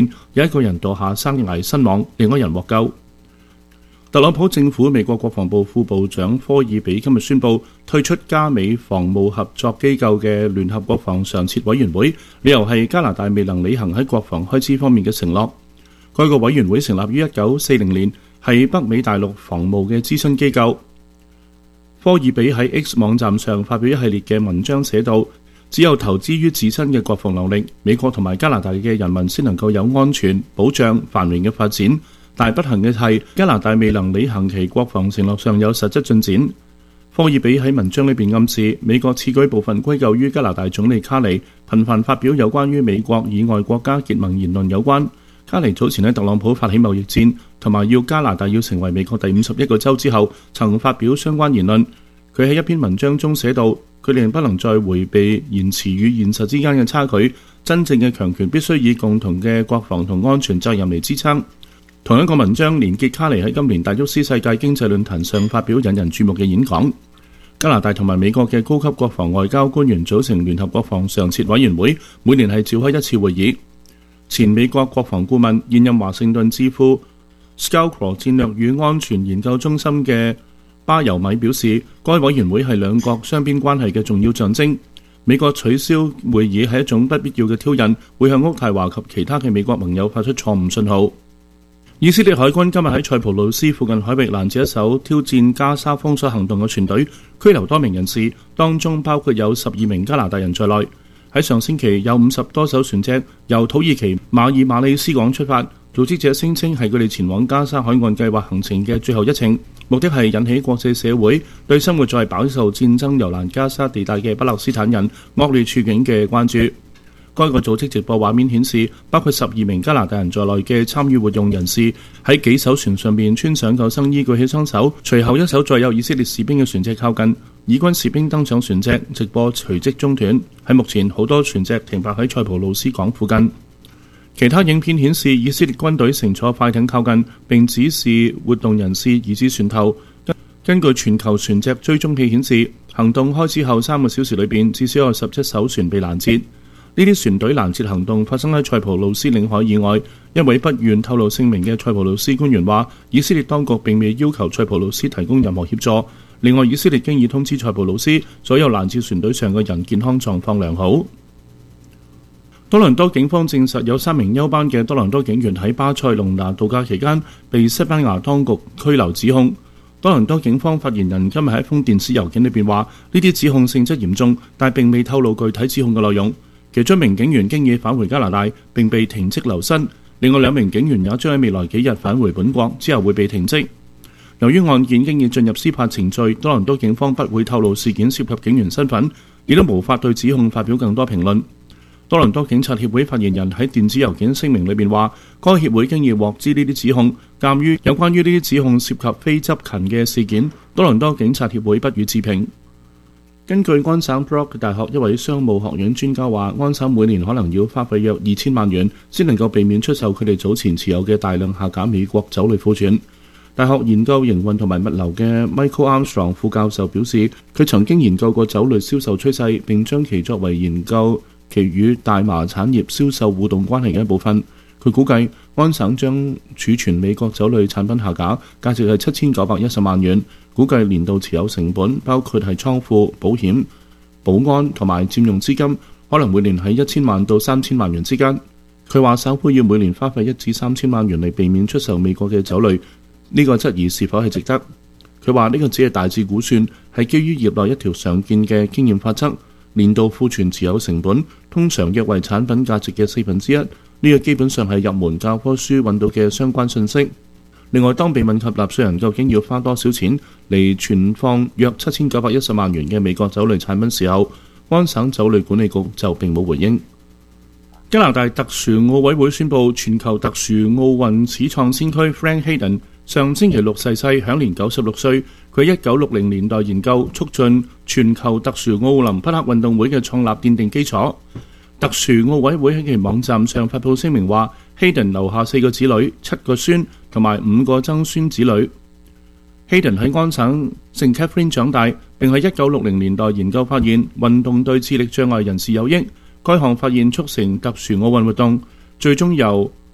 有一個人墮下山崖身亡，另一人獲救。特朗普政府美國國防部副部長科爾比今日宣布退出加美防務合作機構嘅聯合國防常設委員會，理由係加拿大未能履行喺國防開支方面嘅承諾。該個委員會成立於1940年，係北美大陸防務嘅諮詢機構。科爾比喺 X 網站上發表一系列嘅文章，寫道：只有投資於自身嘅國防能力，美國同埋加拿大嘅人民先能夠有安全、保障、繁榮嘅發展。但不幸嘅係，加拿大未能履行其國防承諾上有實質進展。科爾比喺文章裏邊暗示，美國此舉部分歸咎於加拿大總理卡尼頻繁發表有關於美國以外國家結盟言論有關。卡尼早前喺特朗普發起貿易戰同埋要加拿大要成為美國第51個州之後，曾發表相關言論。佢喺一篇文章中寫道：佢哋不能再迴避言辭與現實之間嘅差距，真正嘅強權必須以共同嘅國防同安全責任嚟支撐。同一個文章連結卡尼喺今年達沃斯世界經濟論壇上發表引人注目嘅演講。加拿大同埋美國嘅高級國防外交官員組成聯合國防常設委員會，每年係召開一次會議。前美國國防顧問、現任華盛頓智庫 Scowcroft 戰略與安全研究中心嘅巴尤米表示，該委員會係兩國雙邊關係嘅重要象徵。美國取消會議係一種不必要嘅挑釁，會向渥太華及其他嘅美國盟友發出錯誤信號。以色列海軍今日喺塞浦路斯附近海域攔截一艘挑戰加沙封鎖行動嘅船隊，拘留多名人士，當中包括有12名加拿大人在內。喺上星期有50多艘船隻由土耳其馬爾馬里斯港出發，組織者聲稱係佢哋前往加沙海岸計劃行程嘅最後一程，目的係引起國際社會對生活在飽受戰爭蹂躪加沙地帶嘅巴勒斯坦人惡劣處境嘅關注。該個組織直播畫面顯示，包括12名加拿大人在內嘅參與活動人士喺幾艘船上面穿上救生衣，舉起雙手。隨後一艘載有以色列士兵嘅船隻靠近，以軍士兵登上船隻，直播隨即中斷。喺目前，好多船隻停泊喺塞浦路斯港附近。其他影片顯示，以色列軍隊乘坐快艇靠近，並指示活動人士移至船頭。根據全球船隻追蹤器顯示，行動開始後3個小時裏邊，至少有17艘船被攔截。呢啲船隊攔截行動發生喺塞浦路斯領海以外。一位不願透露姓名嘅塞浦路斯官員話，以色列當局並未要求塞浦路斯提供任何協助。另外，以色列經已通知塞浦路斯，所有攔截船隊上嘅人健康狀況良好。多倫多警方證實有3名休班嘅多倫多警員喺巴塞隆拿度假期間被西班牙當局拘留指控。多倫多警方發言人今日喺一封電子郵件裏邊話，呢啲指控性質嚴重，但並未透露具體指控嘅內容。其中1名警員經已返回加拿大並被停職留薪，另外2名警員也將喺未來幾日返回本國，之後會被停職。由於案件經已進入司法程序，多倫多警方不會透露事件涉及警員身份，亦都無法對指控發表更多評論。多倫多警察協會發言人喺電子郵件聲明裏面話，該協會經已獲知呢啲指控，鑑於有關於呢啲指控涉及非執勤嘅事件，多倫多警察協會不予置評。根據安省 Brock 大學一位商務學院專家話，安省每年可能要花費約2000萬元，先能夠避免出售佢哋早前持有嘅大量下架美國酒類庫存。大學研究營運同埋物流嘅 Michael Armstrong 副教授表示，佢曾經研究過酒類銷售趨勢，並將其作為研究其與大麻產業銷售互動關係嘅一部分。佢估計安省將儲存美國酒類產品下架，價值係7910萬元。估計年度持有成本包括係倉庫、保險、保安同埋佔用資金，可能每年喺1000萬到3000萬元之間。佢話首會要每年花費1至3000萬元嚟避免出售美國嘅酒類，呢個質疑是否係值得？佢話呢個只係大致估算，係基於業內一條常見嘅經驗法則。年度庫存持有成本通常約為產品價值嘅1/4，呢個基本上係入門教科書揾到嘅相關信息。另外，當被問及納稅人究竟要花多少錢嚟存放約7910萬元嘅美國酒類產品時候，安省酒類管理局就並冇回應。加拿大特殊奧委會宣布，全球特殊奧運始創先驅 Frank Hayden 上星期六逝世，享年96歲。佢喺1960年代研究促進全球特殊奧林匹克運動會嘅創立奠定基礎。特殊奧委會喺其網站上發布聲明話，Hayden 留下4個子女、7個孫同埋5個曾孫子女。Hayden 喺安省聖 Catherine 長大，並喺1960年代研究發現運動對智力障礙人士有益。該項發現促成特殊奧運活動，最終由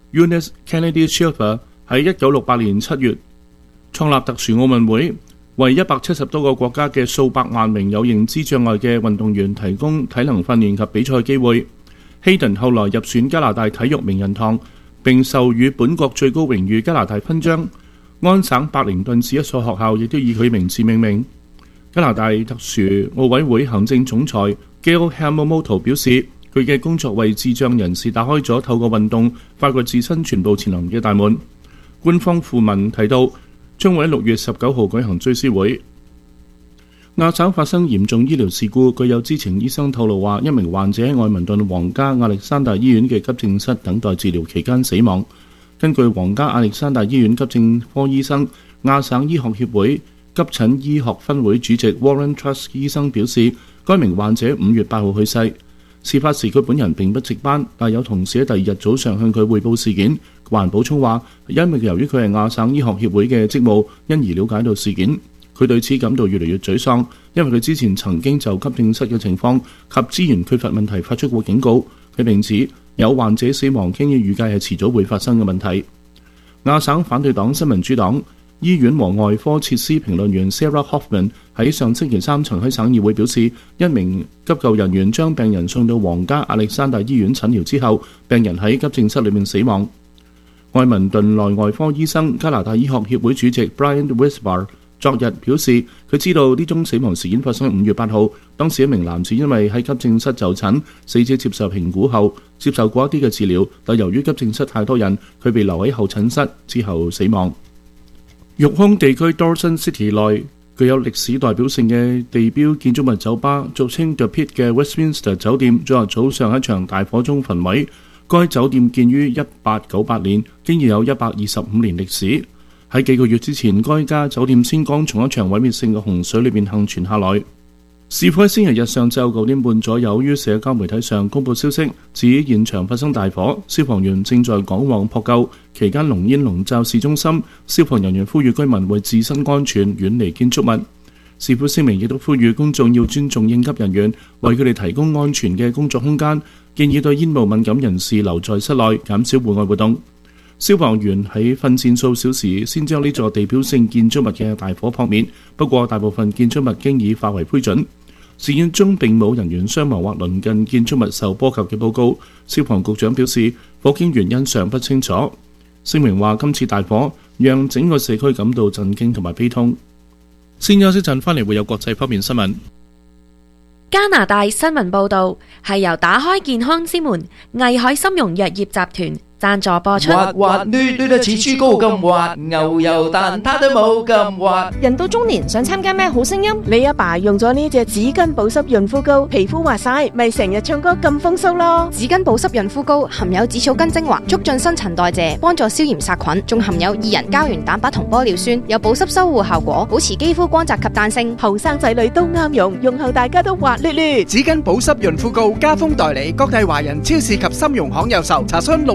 Eunice Kennedy Shriver 喺1968年7月創立特殊奧運會，為170多個國家嘅數百萬名有認知障礙嘅運動員提供體能訓練及比賽機會。希頓後來入選加拿大體育名人堂，並授予本國最高榮譽加拿大勳章。安省白靈頓市一所學校亦都以佢名字命名。加拿大特殊奧委會行政總裁 Gail Hamamoto 表示，佢嘅工作為智障人士打開咗透過運動發掘自身全部潛能嘅大門。官方訃文提到，將會喺6月19號舉行追思會。亞省發生嚴重醫療事故，據有知情醫生透露話，一名患者喺愛民頓皇家亞歷山大醫院嘅急症室等待治療期間死亡。根據皇家亞歷山大醫院急症科醫生、亞省醫學協會急診醫學分會主席 Warren Truss 醫生表示，該名患者5月8號去世。事發時佢本人並不值班，但有同事喺第二日早上向佢匯報事件。還補充話，因為由於佢係亞省醫學協會嘅職務，因而了解到事件。佢對此感到越嚟越沮喪，因為佢之前曾經就急症室嘅情況及資源缺乏問題發出過警告。佢並指有患者死亡經已預計係遲早會發生嘅問題。亞省反對黨新民主黨醫院和外科設施評論員 Sarah Hoffman 喺上星期三曾喺省議會表示，一名急救人員將病人送到皇家亞歷山大醫院診療之後，病人喺急症室裏面死亡。愛民頓內外科醫生、加拿大醫學協會主席 Brian Wisbar 昨日表示，佢知道呢宗死亡事件發生喺5月8號，當時一名男子因為喺急症室就診，死者接受評估後接受過一啲嘅治療，但由於急症室太多人，佢被留喺候診室之後死亡。育空地區 Dawson City 內具有歷史代表性嘅地標建築物酒吧，俗稱 The Pit 嘅 Westminster 酒店，昨日早上喺一場大火中焚毀。該酒店建於1898年，經已有125年歷史。喺幾個月之前，該家酒店先剛從一場毀滅性嘅洪水裏面幸存下來。事發喺星期日上晝9點半左右，於社交媒體上公佈消息，指現場發生大火，消防員正在趕往撲救，期間濃煙籠罩市中心。消防人員呼籲居民為自身安全遠離建築物。市府聲明亦都呼籲公眾要尊重應急人員，為佢哋提供安全嘅工作空間，建議對煙霧敏感人士留在室內，減少戶外活動。消防員喺奮戰數小時先將呢座地標性建築物嘅大火撲滅，不過大部分建築物經已化為灰燼。事件中並冇人員傷亡或鄰近建築物受波及嘅報告。消防局長表示，火警原因尚不清楚。聲明話，今次大火讓整個社區感到震驚同埋悲痛。先休息陣，翻嚟會有國際方面新聞。 加拿大新聞報導係由打開健康之門藝海參茸藥業集團贊助播出。 滑滑捋捋得似豬膏咁滑，牛油蛋撻都冇咁滑。 人到中年想參加咩好聲音？你阿爸用咗呢隻紙巾保濕潤膚膏，皮膚滑晒，咪成日唱歌咁風騷咯。 紙巾保濕潤膚膏含有紫草根精華，促進新陳代謝，幫助消炎殺菌，仲含有2人膠原蛋白同玻尿酸，有保濕修護效果，保持肌膚光澤及彈性。 後生仔女都啱用，用後大家都滑捋捋。 紙巾保濕潤膚膏加封代理，各大華人超市及參茸行有售，查詢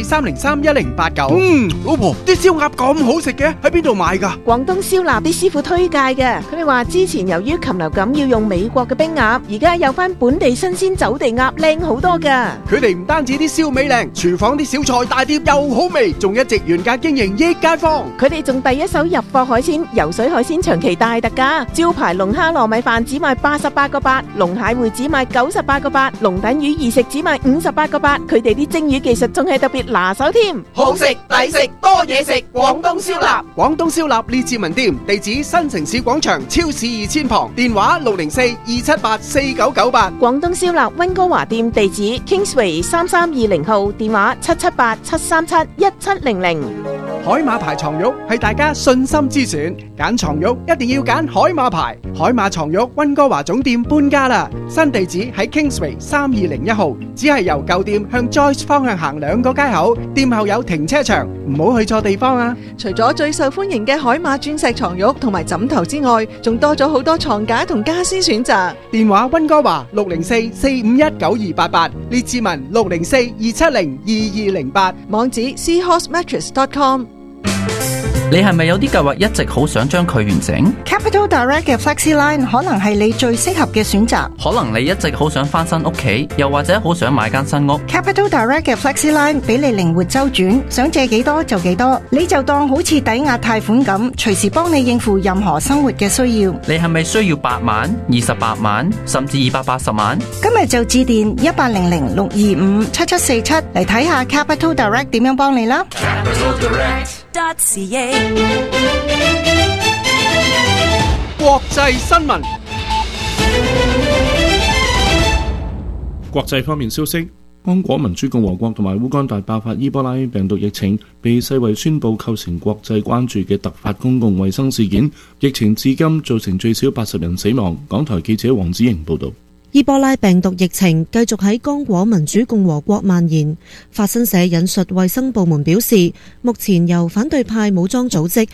604-303-1089。老婆，啲燒鴨咁好食嘅，喺邊度買㗎？ 廣東燒臘啲師傅推介嘅，佢哋話之前由於禽流感要用美國嘅冰鴨，而家有翻本地新鮮走地鴨，靚好多㗎。 佢哋唔單止啲燒味靚，廚房啲小菜大碟又好味，仲一直原價經營益街坊。 佢哋仲第一手入貨海鮮，游水海鮮長期大特價，招牌龍蝦糯米飯只賣88個8，龍蟹會只賣98個8，龍躉魚二食只賣58個8。佢哋啲蒸魚技術仲係特別拿手添。 好食抵食多嘢食，廣東燒臘。廣東燒臘列治文店，地址新城市廣場超市2000旁，電話604-278-4998。 廣東燒臘溫哥華店地址 Kingsway 3320號，電話778-737-1700。 海馬牌床褥係大家信心之選，揀床褥一定要揀海馬牌。海馬床褥溫哥華總店搬家啦，新地址喺 Kingsway 3201號，只係由舊店向 Joyce 方向行2個街口，店後有停車場，唔好去錯地方啊！ 除咗最受歡迎嘅海馬鑽石床褥同埋枕頭之外，仲多咗好多床架同家私選擇。 電話溫哥華604-451-9288，列治文604-270-2208， 網址 seahorsemattress.com。 你係咪有啲計劃一直好想將佢完成？ Capital Direct 嘅 FlexiLine 可能係你最適合嘅選擇。 可能你一直好想翻新屋企，又或者好想買間新屋。 Capital Direct 嘅 FlexiLine 俾你靈活周轉，想借幾多就幾多，你就當好似抵押貸款咁，隨時幫你應付任何生活嘅需要。 你係咪需要8萬、28萬，甚至280萬？ 今日就致電1800-625-7747嚟睇下 Capital Direct 點樣幫你啦。 國際新聞。 國際方面消息，剛果民主共和國同埋烏干達爆發伊波拉病毒疫情，被世衛宣布構成國際關注嘅突發公共衛生事件。疫情至今造成最少80人死亡。港台記者黃子瑩報道。 伊波拉病毒疫情繼續喺剛果民主共和國蔓延。法新社引述衛生部門表示，目前由反對派武裝組織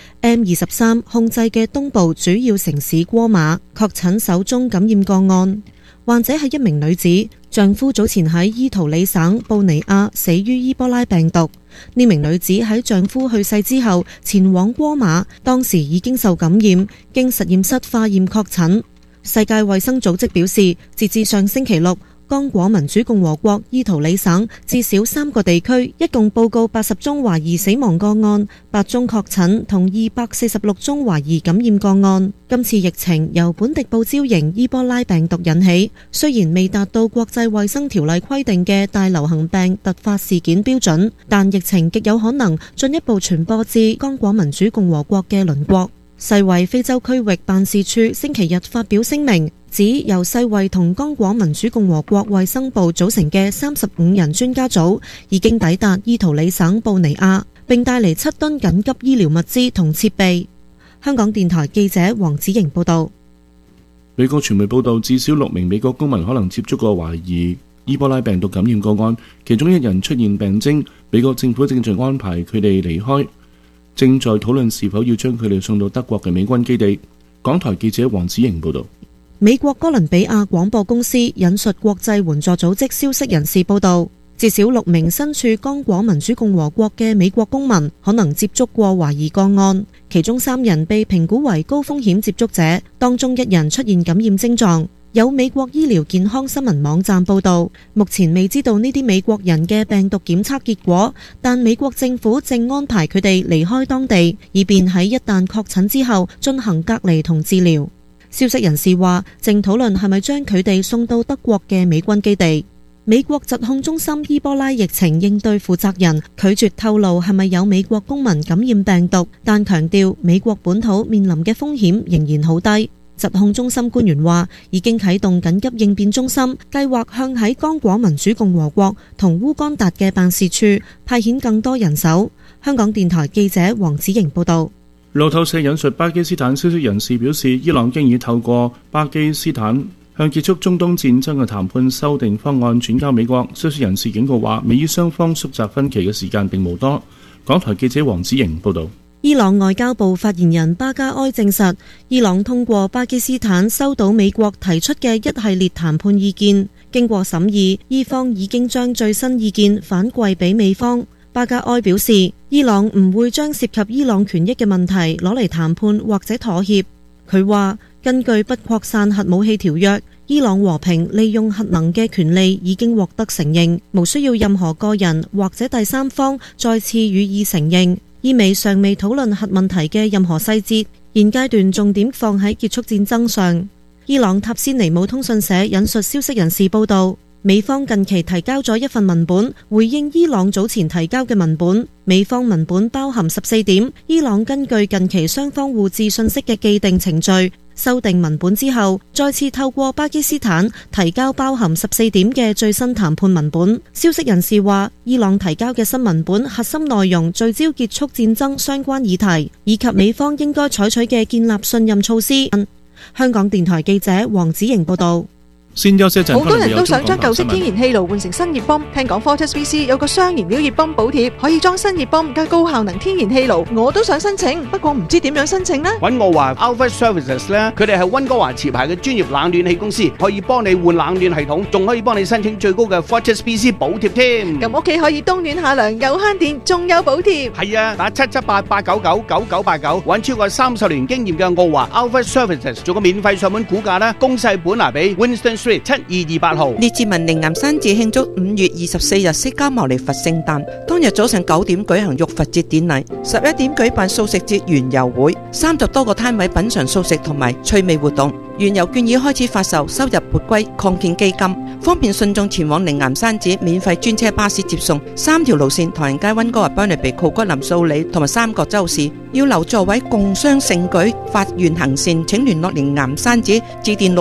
M23 控制嘅東部主要城市戈馬確診首宗感染個案，患者係一名女子，丈夫早前喺伊圖里省布尼亞死於伊波拉病毒。呢名女子喺丈夫去世之後前往戈馬，當時已經受感染，經實驗室化驗確診。世界衛生組織表示，截至上星期六，剛果民主共和國伊圖里省至少3個地區一共報告80宗懷疑死亡個案，8宗確診同246宗懷疑感染個案。今次疫情由本地報招型伊波拉病毒引起，雖然未達到國際衛生條例規定嘅大流行病突發事件標準，但疫情極有可能進一步傳播至剛果民主共和國嘅鄰國。世衛非洲區域辦事處星期日發表聲明，指由世衛同剛果民主共和國衛生部組成嘅35人專家組已經抵達伊圖里省布尼亞，並帶嚟7噸緊急醫療物資同設備。香港電台記者黃子瑩報道。 美國傳媒報道，至少6名美國公民可能接觸過懷疑伊波拉病毒感染個案，其中1人出現病徵，美國政府正在安排佢哋離開，正在討論是否要將佢哋送到德國嘅美軍基地。港台記者黃子瑩報道。 美國哥倫比亞廣播公司引述國際援助組織消息人士報道，至少6名身處剛果民主共和國嘅美國公民可能接觸過懷疑個案，其中3人被評估為高風險接觸者，當中1人出現感染症狀。有美國醫療健康新聞網站報道，目前未知道呢啲美國人嘅病毒檢測結果，但美國政府正安排佢哋離開當地，以便喺一旦確診之後進行隔離同治療。消息人士話，正討論係咪將佢哋送到德國嘅美軍基地。美國疾控中心伊波拉疫情應對負責人拒絕透露係咪有美國公民感染病毒，但強調美國本土面臨嘅風險仍然好低。疾控中心官員話，已經啟動緊急應變中心，計劃向喺剛果民主共和國同烏干達嘅辦事處派遣更多人手。香港電台記者黃子瑩報道。 路透社引述巴基斯坦消息人士表示，伊朗經已透過巴基斯坦向結束中東戰爭嘅談判修訂方案轉交美國。消息人士警告話，美伊雙方縮窄分歧嘅時間並無多。港台記者黃子瑩報道。 伊朗外交部發言人巴加埃證實，伊朗通過巴基斯坦收到美國提出嘅一系列談判意見，經過審議，伊方已經將最新意見反饋俾美方。巴加埃表示，伊朗唔會將涉及伊朗權益嘅問題攞嚟談判或者妥協。佢話，根據不擴散核武器條約，伊朗和平利用核能嘅權利已經獲得承認，無需要任何個人或者第三方再次予以承認。意味尚未討論核問題嘅任何細節，現階段重點放喺結束戰爭上。伊朗塔斯尼姆通訊社引述消息人士報道，美方近期提交咗一份文本，回應伊朗早前提交嘅文本。美方文本包含14點，伊朗根據近期雙方互致信息嘅既定程序，修訂文本之後，再次透過巴基斯坦提交包含14點嘅最新談判文本。消息人士話，伊朗提交嘅新文本核心內容聚焦結束戰爭相關議題，以及美方應該採取嘅建立信任措施。香港電台記者黃子瑩報道。 先休息一陣， 好多人都想將舊式翻嚟會有中港台新聞。 天然氣爐換成新熱泵，聽講 Fortis VC 有個雙燃料熱泵補貼，可以裝新熱泵加高效能天然氣爐，我都想申請，不過唔知點樣申請呢？ 揾我話 Alpha Services 咧，佢哋係溫哥華持牌嘅專業冷暖氣公司，可以幫你換冷暖系統，仲可以幫你申請最高嘅 Fortis VC 補貼添。 咁屋企可以冬暖夏涼，又慳電，仲有補貼。 係啊，打778-899-9989，揾超過30年經驗嘅澳華 Alpha Services 做個免費上門估價啦，公細本拿比 Winston Street 7228號。 列治文靈岩山寺慶祝5月24日釋迦牟尼佛聖誕，當日早上9點舉行浴佛節典禮，11點舉辦素食節園遊會，30多個攤位品嘗素食同埋趣味活動。原油券已開始發售，收入撥歸擴建基金，方便信眾前往靈岩山寺，免費專車巴士接送，3條路線：唐人街、溫哥華、Burnaby、酷骨林、素里同埋三角洲市。要留座位共襄盛舉，發願行善，請聯絡靈岩山寺，致電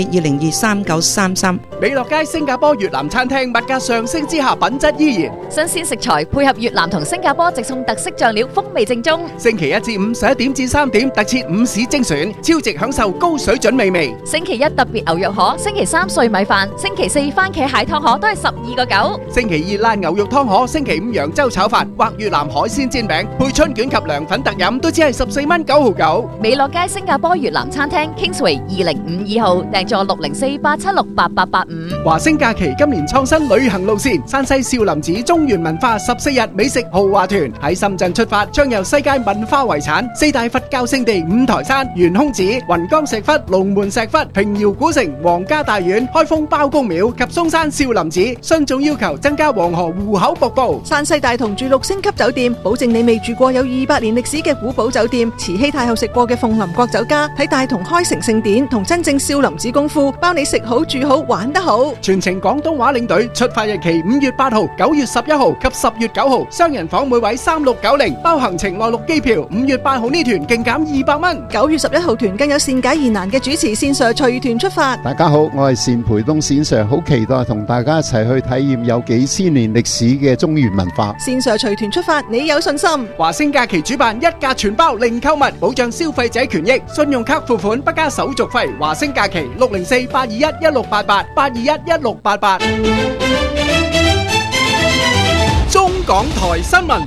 604-202-3933。 美樂街新加坡越南餐廳物價上升之下，品質依然。 新鮮食材配合越南同新加坡直送特色醬料，風味正宗。 星期1至5 11點至3點，特設午市精選，超值享受高水準美味。 星期一特別牛肉河，星期3碎米飯，星期4番茄蟹湯河都係12個9。 星期2辣牛肉湯河，星期5揚州炒飯或越南海鮮煎餅，配春卷及涼粉特飲都只係14蚊9毫9。 美樂街新加坡越南餐廳 Kingsway 2052號，訂座604-876-8885。 華星假期今年創新旅行路線，山西少林寺中原文化14日美食豪華團喺深圳出發，將遊世界文化遺產、4大佛教聖地五台山、懸空寺、雲岡石窟、龍門石窟、平遙古城、皇家大院、開封包公廟及嵩山少林寺。徇眾要求增加黃河湖口瀑布。 山西大同住6星級酒店，保證你未住過有200年歷史嘅古堡酒店，慈禧太后食過嘅鳳林國酒家，睇大同開城聖典同真正少林寺功夫，包你食好住好玩得好。 全程廣東話領隊，出發日期5月8號、9月11號及10月9號，雙人房每位3690，包行程內陸機票。5月8號呢團勁減200蚊，9月11號團更有善解疑難嘅主持線上隨團出發。 大家好，我係單培東線上，好期待同大家一齊去體驗有幾千年歷史嘅中原文化。 線上隨團出發，你有信心？ 華星假期主辦一價全包零購物，保障消費者權益，信用卡付款不加手續費。華星假期604-821-1688，821-1688。中港台新聞。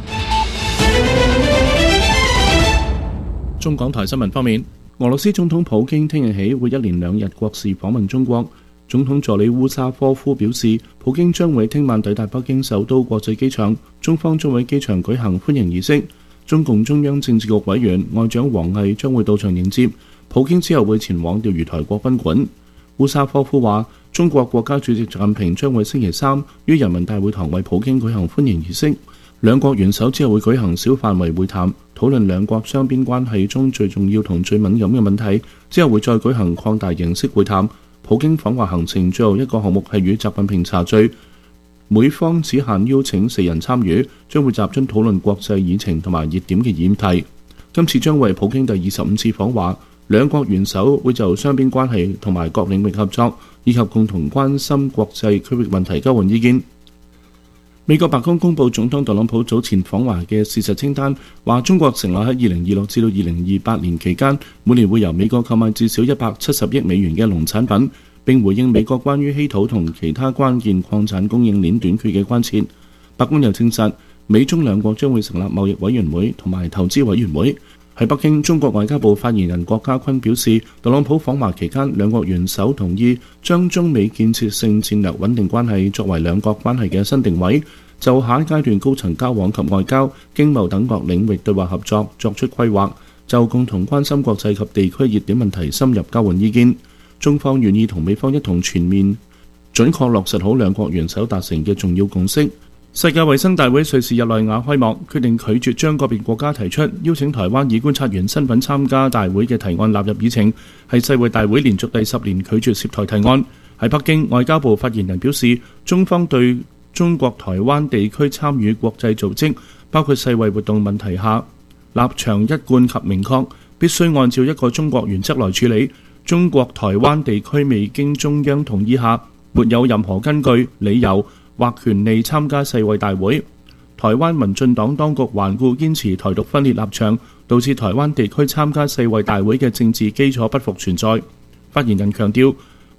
中港台新聞方面，俄羅斯總統普京聽日起會一連2日國事訪問中國。總統助理烏沙科夫表示，普京將會聽晚抵達北京首都國際機場，中方將喺機場舉行歡迎儀式。中共中央政治局委員外長王毅將會到場迎接普京，之後會前往釣魚台國賓館。烏沙科夫話，中國國家主席習近平將會星期3於人民大會堂為普京舉行歡迎儀式。兩國元首之後會舉行小範圍會談，討論兩國雙邊關係中最重要同最敏感嘅問題，之後會再舉行擴大形式會談。普京訪華行程最後一個項目係與習近平茶聚，每方只限邀請4人參與，將會集中討論國際議程同埋熱點嘅議題。今次將為普京第25次訪華，兩國元首會就雙邊關係同埋各領域合作，以及共同關心國際區域問題交換意見。美國白宮公佈總統特朗普早前訪華嘅事實清單，話中國承諾喺2026至到2028年期間，每年會由美國購買至少170億美元嘅農產品，並回應美國關於稀土同其他關鍵礦產供應鏈短缺嘅關切。白宮又證實，美中兩國將會成立貿易委員會同埋投資委員會。喺北京，中國外交部發言人郭家坤表示，特朗普訪華期間，兩國元首同意將中美建設性戰略穩定關係作為兩國關係嘅新定位，就下一階段高層交往及外交、經貿等各領域對話合作作出規劃，就共同關心國際及地區熱點問題深入交換意見。中方願意同美方一同全面準確落實好兩國元首達成嘅重要共識。世界衛生大會瑞士日內瓦開幕，決定拒絕將個別國家提出邀請台灣以觀察員身份參加大會嘅提案納入議程，係世衛大會連續第10年拒絕涉台提案。喺北京，外交部發言人表示，中方對中國台灣地區參與國際組織，包括世衛活動問題下，立場一貫及明確，必須按照一個中國原則來處理。中國台灣地區未經中央同意下，沒有任何根據、理由或權利參加世衛大會。台灣民進黨當局頑固堅持台獨分裂立場，導致台灣地區參加世衛大會嘅政治基礎不復存在。發言人強調，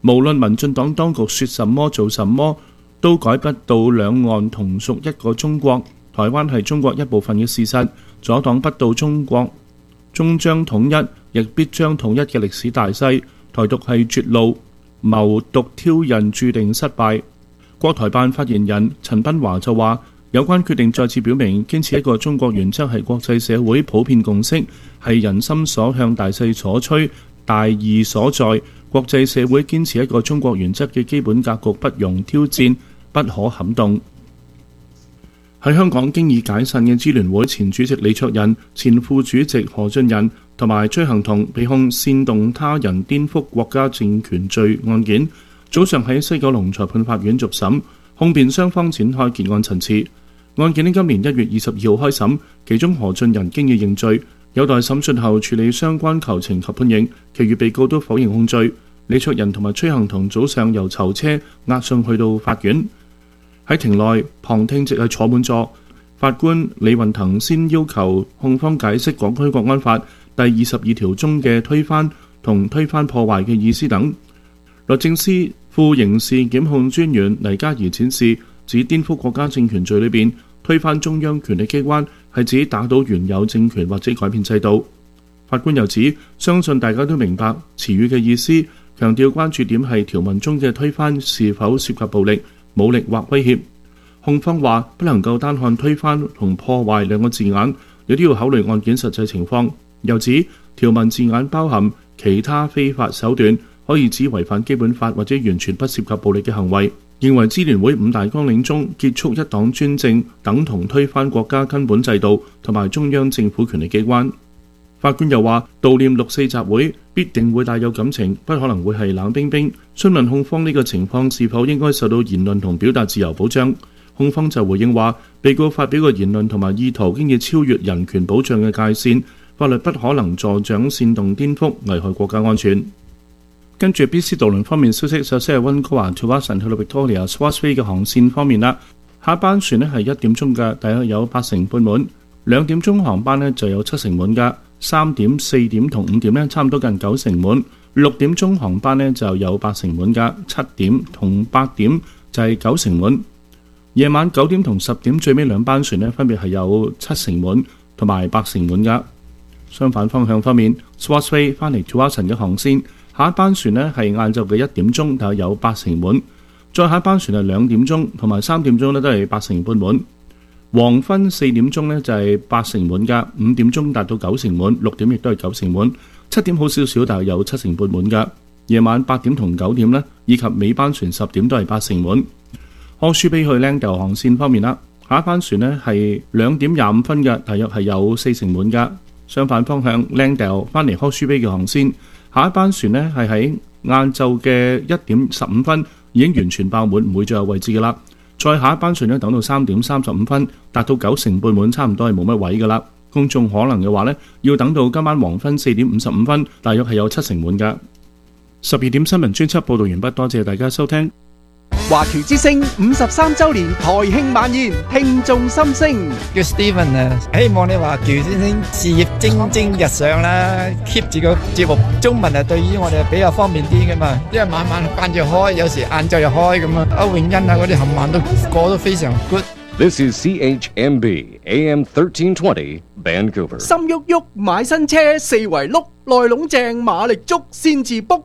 無論民進黨當局說什麼做什麼，都改不到兩岸同屬一個中國，台灣係中國一部分嘅事實，阻擋不到中國終將統一，亦必將統一嘅歷史大勢。台獨係絕路，謀獨挑釁注定失敗。國台辦發言人陳斌華就話，有關決定再次表明，堅持一個中國原則係國際社會普遍共識，係人心所向、大勢所趨、大義所在。國際社會堅持一個中國原則嘅基本格局不容挑戰，不可撼動。喺香港經已解散嘅支聯會前主席李卓人、前副主席何俊仁同埋崔幸同被控煽動他人顛覆國家政權罪案件，早上喺西九龍裁判法院續審，控辯雙方展開結案陳詞。案件喺今年1月22號開審，其中何俊仁經已認罪，有待審訊後處理相關求情及判刑，其餘被告都否認控罪。李卓人同埋崔幸同早上由囚車押上去到法院。喺庭內旁聽席係坐滿座，法官李運騰先要求控方解釋《港區國安法》第22條中嘅推翻同推翻破壞嘅意思等。律政司副刑事檢控專員黎嘉儀展示，指顛覆國家政權罪裏邊推翻中央權力機關係指打倒原有政權或者改變制度。法官又指，相信大家都明白詞語嘅意思，強調關注點係條文中嘅推翻是否涉及暴力、武力或威脅。控方話不能夠單看推翻同破壞兩個字眼，亦都要考慮案件實際情況。又指條文字眼包含其他非法手段，可以指違反基本法或者完全不涉及暴力嘅行為。認為支聯會5大綱領中結束一黨專政等同推翻國家根本制度同埋中央政府權力機關。法官又話悼念6·4集會必定會帶有感情，不可能會係冷冰冰。詢問控方呢個情況是否應該受到言論同表達自由保障，控方就回應話，被告發表嘅言論同埋意圖經已超越人權保障嘅界線，法律不可能助長煽動顛覆，危害國家安全。跟住 BC 渡輪方面消息，首先係溫哥華 Tsawwassen 去到 Victoria Swansea 嘅航線方面啦，下一班船呢係1點鐘嘅，大約有8成半滿；2點鐘航班呢就有7成滿㗎；3點、4點同5點呢差唔多近9成滿；6點鐘航班呢就有8成滿㗎；7點同8點就係9成滿。夜晚9點同10點最尾2班船呢分別係有7成滿同埋8成滿㗎。相反方向方面 Swansea 翻嚟 Tsawwassen 嘅航線，下一班船呢係晏晝嘅1點鐘，大約有8成滿；再下一班船係2點鐘同埋3點鐘呢都係8成半滿。黃昏4點鐘呢就係8成滿㗎，5點鐘達到9成滿，6點亦都係9成滿，7點好少少，但係有7成半滿㗎。夜晚8點同9點呢，以及尾班船10點都係8成滿。柯舒比去 Langdale 航線方面啦，下一班船呢係2點25分嘅，大約係有4成滿㗎。相反方向 Langdale 翻嚟柯舒比嘅航線，下一班船呢係喺晏晝嘅1點15分已經完全爆滿，唔會再有位置㗎啦。再下一班船呢，等到3點35分達到9成半滿，差唔多係冇乜位㗎啦。公眾可能嘅話呢，要等到今晚黃昏4點55分，大約係有7成滿㗎。12點新聞專輯報導完畢，多謝大家收聽。 華僑之聲53週年台慶晚宴，聽眾心聲。 叫 Steven 啊，希望你華僑先生事業蒸蒸日上啦 ，keep 住個節目。中文啊，對於我哋比較方便啲噶嘛，因為晚晚間住開，有時晏晝又開咁啊。歐永欣啊嗰啲冚唪唥都過得非常 good。 This is CHMB AM 1320 Vancouver。 心喐喐買新車，四圍碌，內籠正馬力足先至 book。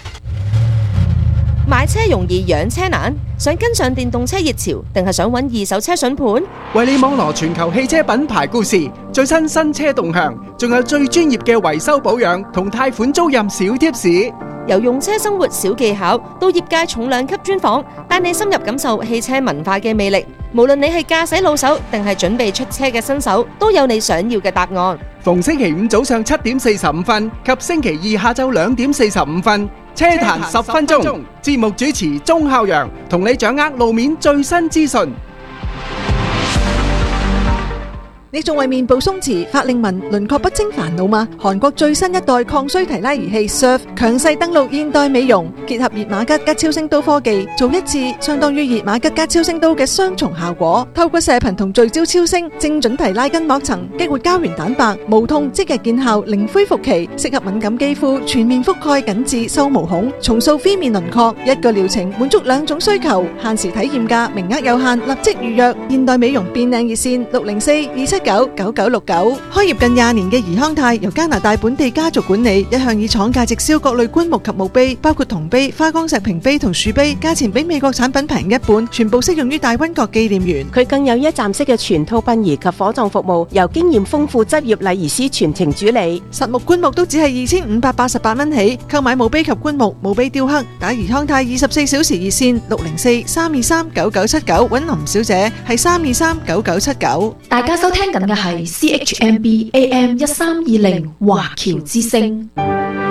買車容易養車難，想跟上電動車熱潮，定係想揾二手車筍盤？ 為你網羅全球汽車品牌故事、最新新車動向，仲有最專業嘅維修保養同貸款租賃小貼士。 由用車生活小技巧到業界重量級專訪，帶你深入感受汽車文化嘅魅力。無論你係駕駛老手定係準備出車嘅新手，都有你想要嘅答案。 逢星期五早上7點45分及星期二下晝2點45分，車壇10分鐘，節目主持鐘孝陽同你掌握路面最新資訊。 你仲為面部鬆弛、法令紋、輪廓不清煩惱嗎？韓國最新一代抗衰提拉儀器 Surf 強勢登陸現代美容，結合熱瑪吉加超聲刀科技，做一次相當於熱瑪吉加超聲刀嘅雙重效果。透過射頻同聚焦超聲，精準提拉筋膜層，激活膠原蛋白，無痛即日見效，零恢復期，適合敏感肌膚，全面覆蓋緊致收毛孔，重塑 V 面輪廓。一個療程滿足2種需求，限時體驗價，名額有限，立即預約。現代美容變靚熱線604-279-9969。開業近20年嘅怡康泰由加拿大本地家族管理，一向以廠價直銷各類棺木及墓碑，包括銅碑、花崗石屏碑同樹碑，價錢比美國產品平一半，全部適用於大溫國紀念園。 佢更有一站式嘅全套殯儀及火葬服務，由經驗豐富執業禮儀師全程主理。 實木棺木都只係2588蚊起，購買墓碑及棺木、墓碑雕刻，打怡康泰24小時熱線604-323-9979，揾林小姐係323-9979。 大家收聽緊嘅係 CHMB AM 1320華僑之聲。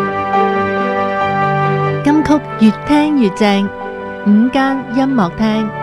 金曲越聽越正，午間音樂廳。